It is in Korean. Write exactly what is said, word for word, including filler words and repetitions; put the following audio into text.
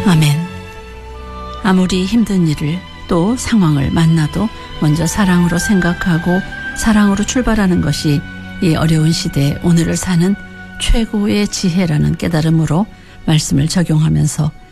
아멘. 아무리 힘든 일을 또 상황을 만나도 먼저 사랑으로 생각하고 사랑으로 출발하는 것이 이 어려운 시대에 오늘을 사는 최고의 지혜라는 깨달음으로 말씀을 적용하면서